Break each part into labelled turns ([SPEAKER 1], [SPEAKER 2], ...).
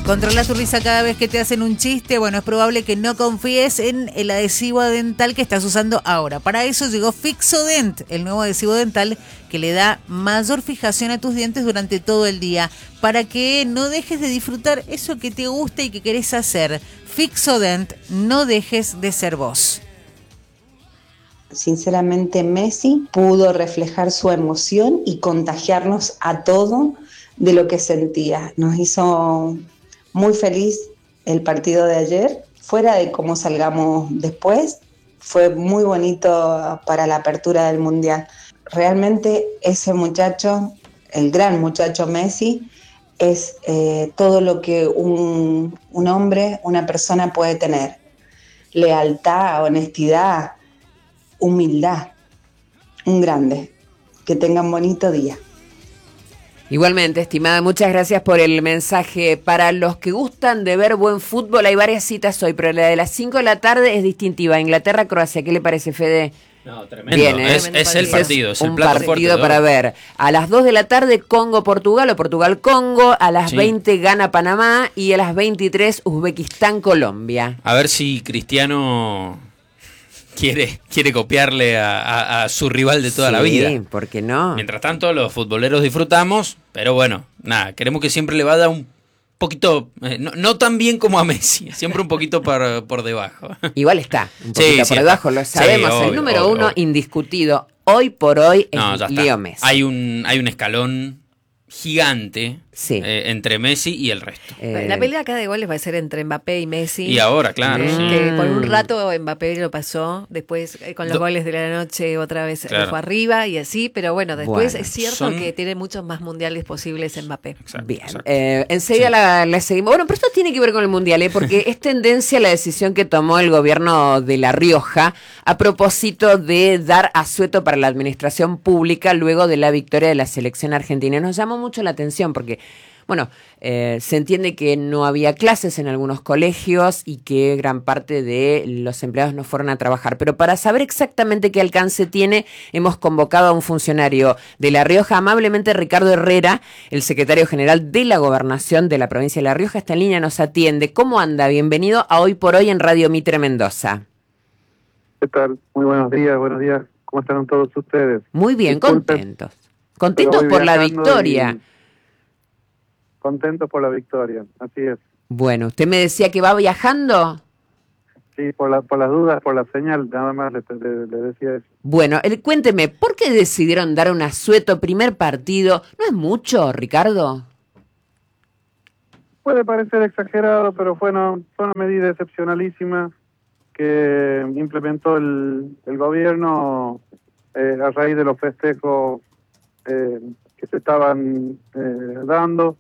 [SPEAKER 1] Controla tu risa cada vez que te hacen un chiste. Bueno, es probable que no confíes en el adhesivo dental que estás usando ahora. Para eso llegó Fixodent, el nuevo adhesivo dental que le da mayor fijación a tus dientes durante todo el día, para que no dejes de disfrutar eso que te gusta y que querés hacer. Fixodent, no dejes de ser vos.
[SPEAKER 2] Sinceramente, Messi pudo reflejar su emoción y contagiarnos a todo de lo que sentía. Nos hizo muy feliz el partido de ayer, fuera de cómo salgamos después, fue muy bonito para la apertura del Mundial. Realmente ese muchacho, el gran muchacho Messi, es todo lo que un hombre, una persona puede tener. Lealtad, honestidad, humildad. Un grande. Que tengan bonito día.
[SPEAKER 3] Igualmente, estimada, muchas gracias por el mensaje. Para los que gustan de ver buen fútbol, hay varias citas hoy, pero la de las 5 de la tarde es distintiva. Inglaterra-Croacia, ¿qué le parece, Fede?
[SPEAKER 4] No, tremendo.
[SPEAKER 3] Bien,
[SPEAKER 4] es el partido, es el plato fuerte.
[SPEAKER 3] Un partido para ver. A las 2 de la tarde, Congo-Portugal o Portugal-Congo. A las 20, Ghana-Panamá. Y a las 23, Uzbekistán-Colombia.
[SPEAKER 4] A ver si Cristiano quiere copiarle a su rival de toda la vida.
[SPEAKER 3] Sí, ¿por qué no?
[SPEAKER 4] Mientras tanto, los futboleros disfrutamos, pero bueno, nada, queremos que siempre le vaya un poquito, no tan bien como a Messi, siempre un poquito por debajo.
[SPEAKER 3] Igual está, un poquito por debajo, lo sabemos.
[SPEAKER 4] Sí, obvio,
[SPEAKER 3] el número uno,
[SPEAKER 4] obvio.
[SPEAKER 3] indiscutido, hoy por hoy, es Leo Messi.
[SPEAKER 4] Hay un escalón gigante entre Messi y el resto.
[SPEAKER 5] La pelea acá de goles va a ser entre Mbappé y Messi.
[SPEAKER 4] Y ahora, claro.
[SPEAKER 5] Que por un rato Mbappé lo pasó, después con los goles de la noche otra vez fue arriba y así, pero bueno, después es cierto que tiene muchos más mundiales posibles Mbappé.
[SPEAKER 4] Exacto,
[SPEAKER 3] bien,
[SPEAKER 4] exacto.
[SPEAKER 3] enseguida la seguimos. Bueno, pero esto tiene que ver con el mundial, porque es tendencia la decisión que tomó el gobierno de La Rioja a propósito de dar asueto para la administración pública luego de la victoria de la selección argentina. Nos llamó mucho la atención porque bueno, se entiende que no había clases en algunos colegios y que gran parte de los empleados no fueron a trabajar. Pero para saber exactamente qué alcance tiene, hemos convocado a un funcionario de La Rioja, amablemente Ricardo Herrera, el secretario general de la Gobernación de la provincia de La Rioja. Esta línea nos atiende. ¿Cómo anda? Bienvenido a Hoy por Hoy en Radio Mitre Mendoza.
[SPEAKER 6] ¿Qué tal? Muy buenos días. ¿Cómo están todos ustedes?
[SPEAKER 3] Muy bien, contentos. Contentos por la victoria.
[SPEAKER 6] Contentos por la victoria, así es.
[SPEAKER 3] Bueno, usted me decía que va viajando.
[SPEAKER 6] Sí, por las dudas, por la señal, nada más le decía eso.
[SPEAKER 3] Bueno, cuénteme, ¿por qué decidieron dar un asueto primer partido? ¿No es mucho, Ricardo?
[SPEAKER 6] Puede parecer exagerado, pero fue una medida excepcionalísima que implementó el gobierno a raíz de los festejos que se estaban dando.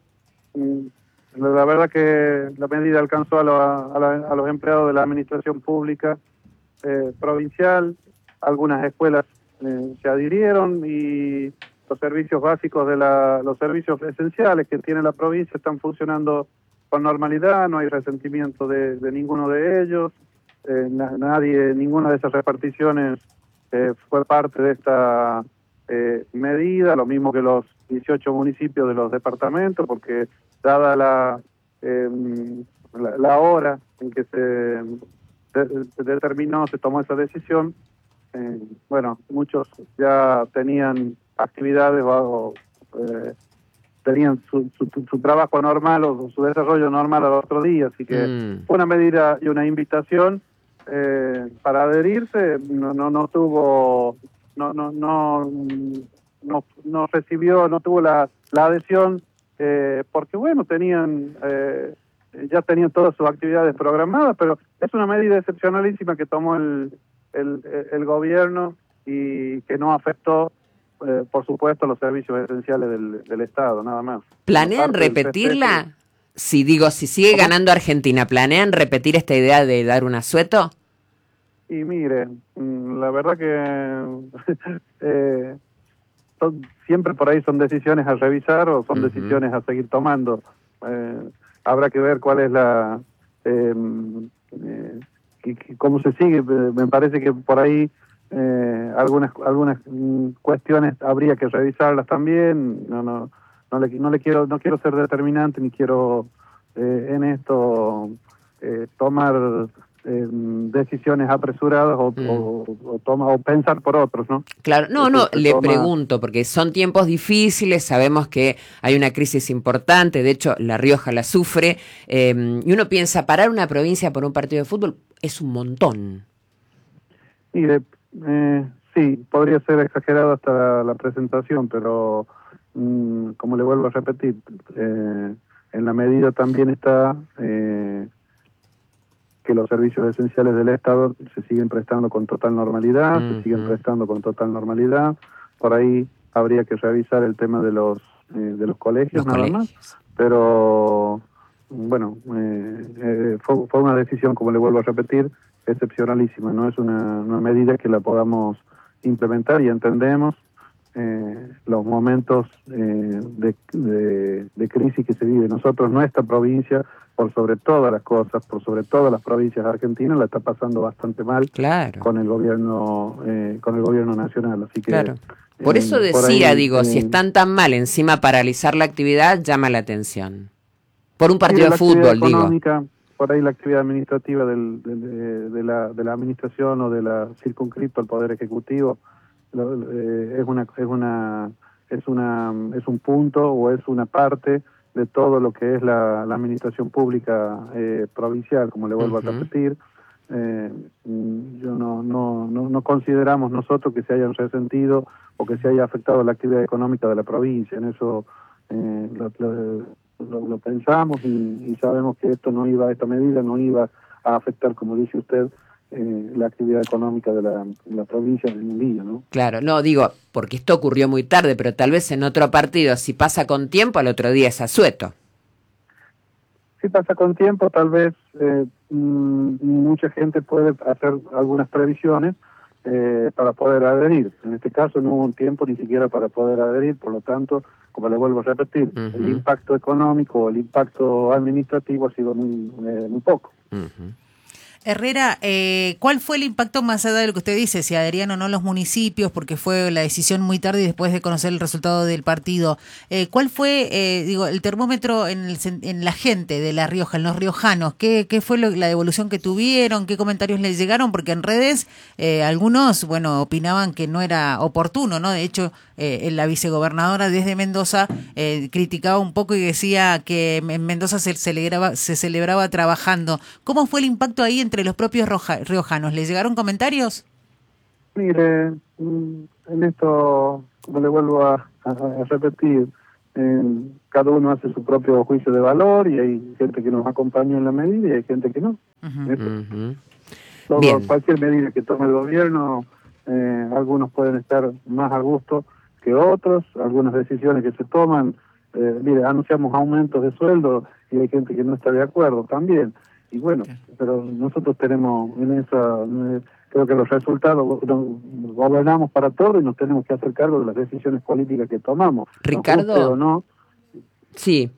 [SPEAKER 6] La verdad que la medida alcanzó a los empleados de la administración pública provincial. Algunas escuelas se adhirieron y los servicios básicos los servicios esenciales que tiene la provincia están funcionando con normalidad. No hay resentimiento de ninguno de ellos. Ninguna de esas reparticiones fue parte de esta medida, lo mismo que los 18 municipios de los departamentos, porque dada la hora en que se determinó, se tomó esa decisión, bueno, muchos ya tenían actividades o tenían su trabajo normal o su desarrollo normal al otro día, así que fue una medida y una invitación para adherirse. No tuvo la adhesión porque bueno, ya tenían todas sus actividades programadas, pero es una medida excepcionalísima que tomó el gobierno y que no afectó por supuesto los servicios esenciales del Estado, nada más.
[SPEAKER 3] ¿Planean repetirla? Si sigue ganando Argentina, ¿planean repetir esta idea de dar un asueto?
[SPEAKER 6] Y mire, la verdad que siempre por ahí son decisiones a revisar o son decisiones a seguir tomando. Habrá que ver cuál es cómo se sigue. Me parece que por ahí algunas cuestiones habría que revisarlas también. No quiero ser determinante ni quiero en esto tomar decisiones apresuradas o pensar por otros, ¿no?
[SPEAKER 3] Claro, le pregunto, porque son tiempos difíciles, sabemos que hay una crisis importante, de hecho La Rioja la sufre, y uno piensa, parar una provincia por un partido de fútbol es un montón.
[SPEAKER 6] Y sí, podría ser exagerado hasta la presentación, pero como le vuelvo a repetir, en la medida también está que los servicios esenciales del Estado se siguen prestando con total normalidad, se siguen prestando con total normalidad. Por ahí habría que revisar el tema de los colegios, más, pero bueno, fue una decisión, como le vuelvo a repetir, excepcionalísima. No es una medida que la podamos implementar, y entendemos los momentos de crisis que se vive. Nosotros, nuestra provincia, por sobre todas las cosas, por sobre todas las provincias argentinas, la está pasando bastante mal,
[SPEAKER 3] claro,
[SPEAKER 6] con el gobierno nacional. Así que
[SPEAKER 3] claro. Por eso decía, si están tan mal, encima paralizar la actividad llama la atención. Por un partido de fútbol,
[SPEAKER 6] por ahí la actividad administrativa de la administración o de la circunscripto al Poder Ejecutivo es un punto o es una parte de todo lo que es la administración pública provincial, como le vuelvo a repetir. No consideramos nosotros que se hayan resentido o que se haya afectado la actividad económica de la provincia. En eso lo pensamos y sabemos que esta medida no iba a afectar, como dice usted, la actividad económica de la provincia de Munguía, ¿no?
[SPEAKER 3] Claro, porque esto ocurrió muy tarde, pero tal vez en otro partido, si pasa con tiempo, al otro día es asueto.
[SPEAKER 6] Si pasa con tiempo, tal vez mucha gente puede hacer algunas previsiones para poder adherir. En este caso no hubo un tiempo ni siquiera para poder adherir, por lo tanto, como le vuelvo a repetir, el impacto económico o el impacto administrativo ha sido muy poco.
[SPEAKER 1] Herrera, ¿cuál fue el impacto más allá de lo que usted dice, si adherían o no los municipios, porque fue la decisión muy tarde y después de conocer el resultado del partido? ¿Cuál fue, el termómetro en la gente de La Rioja, en los riojanos? ¿Qué fue la devolución que tuvieron? ¿Qué comentarios les llegaron? Porque en redes algunos, opinaban que no era oportuno, ¿no? De hecho, la vicegobernadora desde Mendoza criticaba un poco y decía que en Mendoza se celebraba trabajando. ¿Cómo fue el impacto ahí entre los propios riojanos? ¿Les llegaron comentarios?
[SPEAKER 6] Mire, en esto, como le vuelvo a repetir, cada uno hace su propio juicio de valor y hay gente que nos acompaña en la medida y hay gente que no. Cualquier medida que tome el gobierno, algunos pueden estar más a gusto que otros, algunas decisiones que se toman, anunciamos aumentos de sueldo y hay gente que no está de acuerdo también. Y bueno, pero nosotros tenemos en esa, creo que los resultados, gobernamos para todo y nos tenemos que hacer cargo de las decisiones políticas que tomamos.
[SPEAKER 3] Ricardo,
[SPEAKER 6] ¿no?
[SPEAKER 3] Sí,